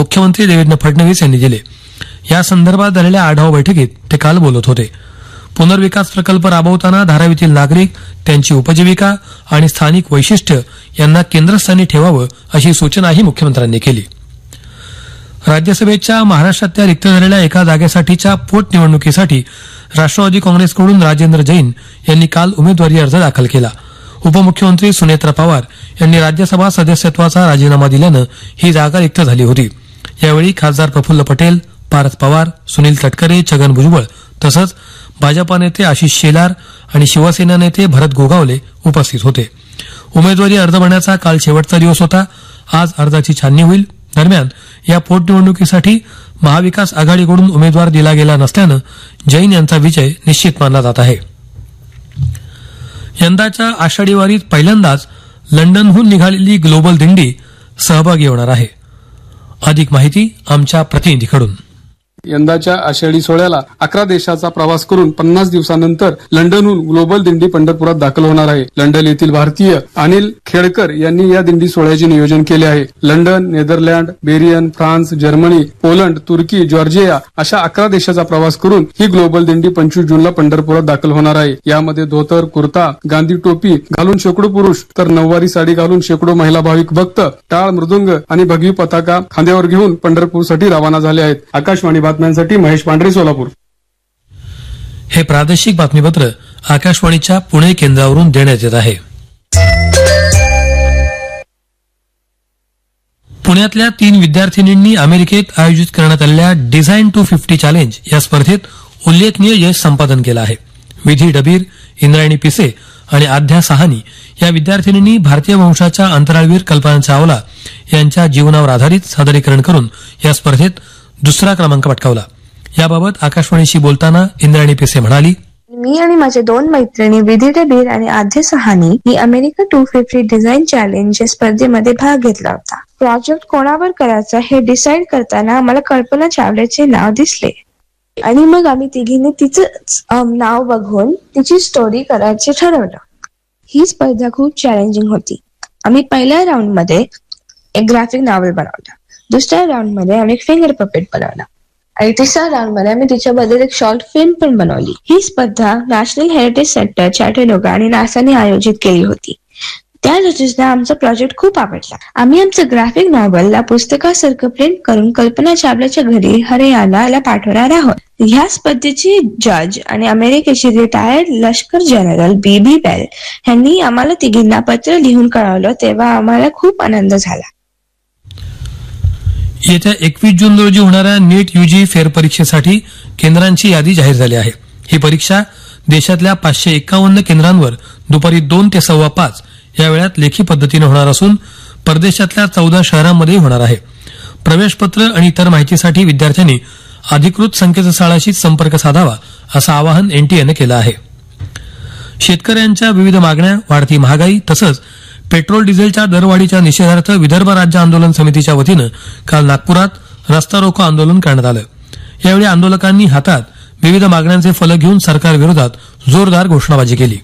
मुख्यमंत्री देवेंद्र फडणवीस यांनी दिले. या संदर्भात झालेल्या आढावा बैठकीत ते काल बोलत होते. पुनर्विकास प्रकल्प राबवताना धारावीतील नागरिक, त्यांची उपजीविका आणि स्थानिक वैशिष्ट्य यांना केंद्रस्थानी ठेवावं अशी सूचनाही मुख्यमंत्र्यांनी केली. राज्यसभेच्या महाराष्ट्रातल्या रिक्त झालेल्या एका जागेसाठीच्या पोटनिवडणुकीसाठी राष्ट्रवादी काँग्रेसकडून राजेंद्र जैन यांनी काल उमेदवारी अर्ज दाखल केला. उपमुख्यमंत्री सुनेत्रा पवार यांनी राज्यसभा सदस्यत्वाचा राजीनामा दिल्यानं ही जागा रिक्त झाली होती. यावेळी खासदार प्रफुल्ल पटेल, पारस पवार, सुनील तटकरे, छगन भुजबळ तसंच भाजपा नेते आशिष शेलार आणि शिवसेना नेते भरत गोगावले उपस्थित होते. उमेदवारी अर्ज भरण्याचा काल शेवटचा दिवस होता. आज अर्जाची छाननी होईल. दरम्यान या पोटनिवडणुकीसाठी महाविकास आघाडीकडून उमेदवार दिला गेला नसल्यानं जैन यांचा विजय निश्चित मानला जात आहे. यंदाच्या आषाढी वारीत पहिल्यांदाच लंडनहून निघालेली ग्लोबल दिंडी सहभागी होणार आहे. अधिक माहिती आमच्या प्रतिनिधीकडून. यंदाच्या आषाढी सोहळ्याला 11 देशाचा प्रवास करून 50 दिवसानंतर लंडनहून ग्लोबल दिंडी पंढरपुरात दाखल होणार आहे. लंडन येथील भारतीय अनिल खेडकर यांनी या दिंडी सोहळ्याचे नियोजन केले आहे. London, Netherland, baryon, France, Germany, Poland, तुर्की, जॉर्जिया अशा 11 देशाचा प्रवास करून ही ग्लोबल दिंडी 25 जूनला पंढरपुरात दाखल होणार आहे. यामध्ये धोतर, कुर्ता, गांधी टोपी घालून शेकडो पुरुष तर नऊवारी साडी घालून शेकडो महिला भाविक भक्त टाळ, मृदुंग आणि भगवी पताका खांद्यावर घेऊन पंढरपूरसाठी रवाना झाले आहेत. आकाशवाणी बातम्यांसाठी महेश पांढरे, सोलापूर. हे प्रादेशिक बातमीपत्र आकाशवाणीच्या पुणे केंद्रावरून देण्यात येत आहे. पुण्यातल्या 3 विद्यार्थिनींनी अमेरिकेत आयोजित करण्यात आलेल्या डिझाईन टू 50 चॅलेंज या स्पर्धेत उल्लेखनीय यश संपादन केलं आहे. विधी डबीर, इंद्रायणी पिसे आणि आध्या साहानी या विद्यार्थिनींनी भारतीय वंशाच्या अंतराळवीर कल्पना चावला यांच्या जीवनावर आधारित सादरीकरण करून या स्पर्धेत दुसरा क्रमांक पटकावला. याबाबत आकाशवाणीशी बोलताना इंद्रायणी पिसे म्हणाली, मी आणि माझे 2 मैत्रिणी विधी डबीर आणि आध्या सहानी ही अमेरिका 250 डिझाईन चॅलेंज या स्पर्धेमध्ये भाग घेतला होता. प्रोजेक्ट कोणावर करायचा हे डिसाईड करताना आम्हाला कल्पना चावल्याचे नाव दिसले आणि मग आम्ही तिघींनी तिचं नाव बघून तिची स्टोरी करायचे ठरवलं. ही स्पर्धा खूप चॅलेंजिंग होती. आम्ही पहिल्या राऊंड मध्ये एक ग्राफिक नॉव्हेल बनवला, दुसऱ्या राऊंड मध्ये आम्ही फिंगर पपेट बनवला आणि तिसऱ्या राऊंड मध्ये आम्ही तिच्याबद्दल एक शॉर्ट फिल्म पण बनवली. ही स्पर्धा नॅशनल हेरिटेज सेंटर, चॅटनोगा आणि नासाने आयोजित केली होती. त्या जजेसना आमचा प्रोजेक्ट खूप आवडला. आम्ही आमचं ग्राफिक नॉव्हेलला पुस्तकासारखं प्रिंट करून कल्पना चावलाच्या घरी हरियाणाला पाठवणार आहोत. ह्या स्पर्धेची जज आणि अमेरिकेची रिटायर्ड लष्कर जनरल बीबी बेल यांनी आम्हाला तिघींना पत्र लिहून कळवलं, तेव्हा आम्हाला खूप आनंद झाला. येत्या 21 जून रोजी होणाऱ्या नीट यूजी फेरपरीक्षेसाठी केंद्रांची यादी जाहीर झाली आहे. ही परीक्षा देशातल्या 551 केंद्रांवर दुपारी 2 ते 5:15 या वेळात लेखी पद्धतीने होणार असून परदेशातल्या 14 शहरांमध्ये होणार आहे. प्रवेशपत्र आणि इतर माहितीसाठी विद्यार्थ्यांनी अधिकृत संकेतस्थळाशी संपर्क साधावा असं आवाहन एनटीएनं केलं आहे. शेतकऱ्यांच्या विविध मागण्या, वाढती महागाई तसंच पेट्रोल डिझेलच्या दरवाढीच्या निषेधार्थ विदर्भ राज्य आंदोलन समितीच्या वतीनं काल नागपुरात रस्ता रोको आंदोलन करण्यात आलं. यावेळी आंदोलकांनी हातात विविध मागण्यांचे फलक घेऊन सरकारविरोधात जोरदार घोषणाबाजी केली.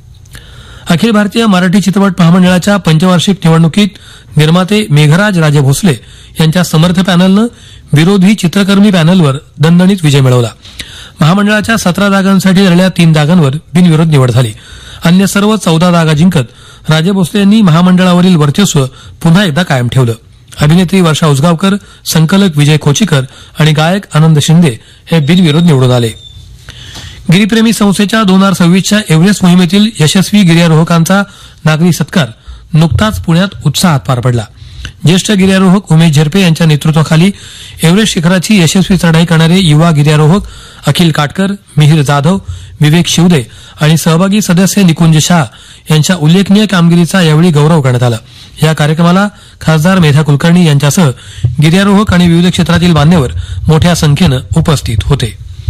अखिल भारतीय मराठी चित्रपट महामंडळाच्या पंचवार्षिक निवडणुकीत निर्माते मेघराज राजे भोसले यांच्या समर्थ पॅनलनं विरोधी चित्रकर्मी पॅनलवर दणदणीत विजय मिळवला. महामंडळाच्या 17 जागांसाठी झालेल्या 3 जागांवर बिनविरोध निवड झाली. अन्य सर्व 14 जागा जिंकत राजे भोसले यांनी महामंडळावरील वर्चस्व पुन्हा एकदा कायम ठेवलं. अभिनेत्री वर्षा उसगावकर, संकलक विजय खोचीकर आणि गायक आनंद शिंदे हे बिनविरोध निवडून आले. गिरीप्रेमी संस्थेच्या 2026च्या एव्हरेस्ट मोहिमेतील यशस्वी गिर्यारोहकांचा नागरी सत्कार नुकताच पुण्यात उत्साहात पार पडला. ज्येष्ठ गिर्यारोहक उमेश झिरपे यांच्या नेतृत्वाखाली एव्हरेस्ट शिखराची यशस्वी चढाई करणारे युवा गिर्यारोहक अखिल काटकर, मिहिर जाधव, विवेक शिवदे आणि सहभागी सदस्य निकुंज शाह यांच्या उल्लेखनीय कामगिरीचा यावेळी गौरव करण्यात आला. या कार्यक्रमाला खासदार मेधा कुलकर्णी यांच्यासह गिर्यारोहक आणि विविध क्षेत्रातील मान्यवर मोठ्या संख्येनं उपस्थित होते.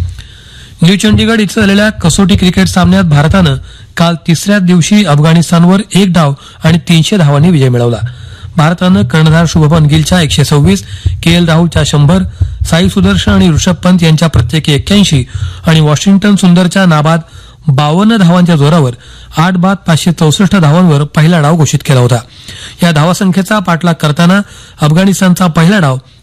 न्यू चंडीगड इथं झालेल्या कसोटी क्रिकेट सामन्यात भारतानं काल तिसऱ्याच दिवशी अफगाणिस्तानवर 1 डाव आणि 300 धावांनी विजय मिळवला. भारतानं कर्णधार शुभमन गिलच्या 126, केएल राहुलच्या 100, साई सुदर्शन आणि ऋषभ पंत यांच्या प्रत्येकी 81 आणि वॉशिंग्टन सुंदरच्या नाबाद 52 धावांच्या जोरावर 8 बाद 564 धावांवर पहिला डाव घोषित केला होता. या धावासंख्येचा पाठलाग करताना अफगाणिस्तानचा पहिला डाव